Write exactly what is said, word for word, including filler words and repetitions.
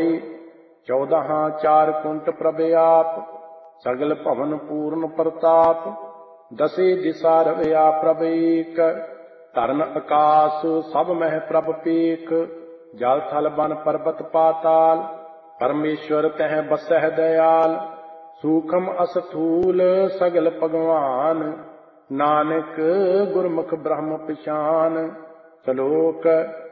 पौड़ी। चौदह चार कुंट प्रभ आप, सगल भवन पूर्ण प्रताप। दसे दिशा रवया प्रभ एक, धरन आकाश सब मह प्रभ पेक। जल थल बन पर्वत पाताल, परमेश्वर तह बसह दयाल। सूखम अस्थूल सगल भगवान, नानक गुरमुख ब्रह्म पिशान। श्लोक